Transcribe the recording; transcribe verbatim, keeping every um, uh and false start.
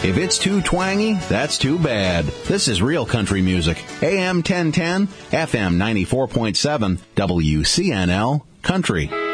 If it's too twangy, that's too bad. This is real country music. A M ten ten, F M ninety-four point seven, W C N L Country.